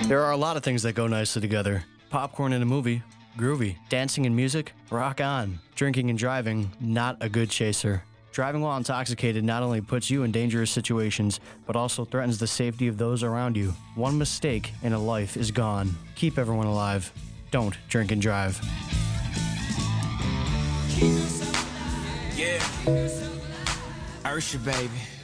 There are a lot of things that go nicely together. Popcorn in a movie, groovy. Dancing and music, rock on. Drinking and driving, not a good chaser. Driving while intoxicated not only puts you in dangerous situations, but also threatens the safety of those around you. One mistake and a life is gone. Keep everyone alive. Don't drink and drive. Yeah, Ursha, baby.